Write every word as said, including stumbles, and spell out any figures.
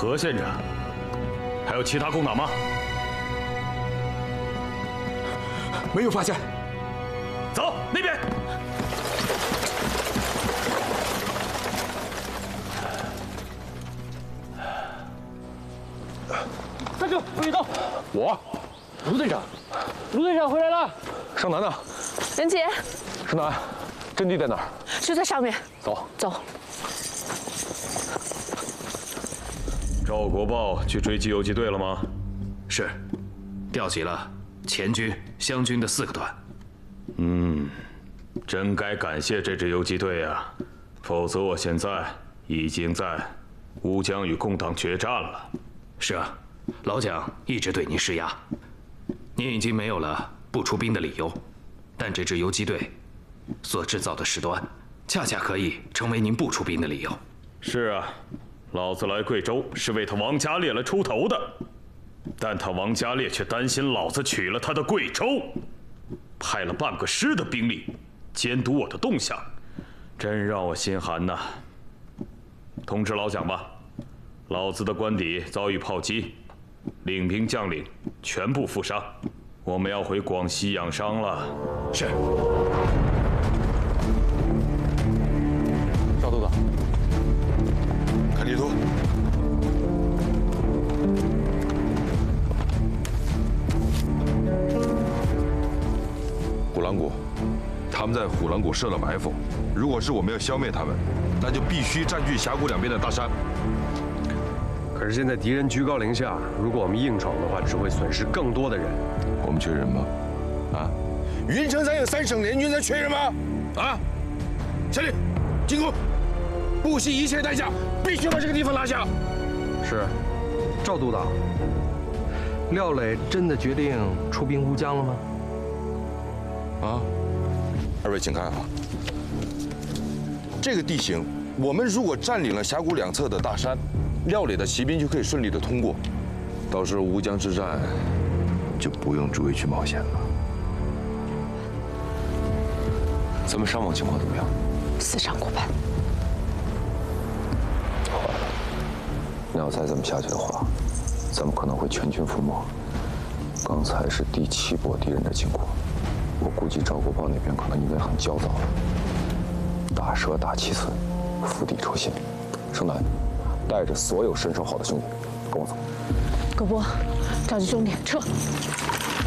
何县长，还有其他共党吗？ 没有发现。 走那边。 站住！不许动！ 我， 卢队长，卢队长回来了。 盛楠呢？ 任杰， 盛楠，阵地在哪儿？ 就在上面。 走， 走。 赵国豹去追击游击队了吗？ 是，调集了前军、湘军的四个团。 嗯，真该感谢这支游击队呀，否则我现在已经在乌江与共党决战了。 是啊，老蒋一直对您施压，您已经没有了不出兵的理由，但这支游击队所制造的事端，恰恰可以成为您不出兵的理由。 是啊，老子来贵州是为他王家烈来出头的，但他王家烈却担心老子取了他的贵州，派了半个师的兵力监督我的动向，真让我心寒呐。通知老蒋吧，老子的官邸遭遇炮击，领兵将领全部负伤，我们要回广西养伤了。 是。 赵督导，看地图。 虎狼谷，他们在虎狼谷设了埋伏。如果是我们要消灭他们，那就必须占据峡谷两边的大山。 可是现在敌人居高临下，如果我们硬闯的话，只会损失更多的人。 我们缺人吗？啊？ 云城山有三省联军在缺人吗？啊！下令进攻，不惜一切代价，必须把这个地方拿下。 是，赵督导，廖磊真的决定出兵乌江了吗？ 啊！二位请看啊，这个地形，我们如果占领了峡谷两侧的大山，廖磊的骑兵就可以顺利的通过， 到时候乌江之战就不用诸位去冒险了。咱们伤亡情况怎么样？ 死伤过半。 坏了，那要再这么下去的话，咱们可能会全军覆没。刚才是第七波敌人的经过，我估计赵国豹那边可能应该很焦躁了。大蛇打七寸，釜底抽薪。盛楠，带着所有身手好的兄弟，跟我走。 葛波，召集兄弟撤。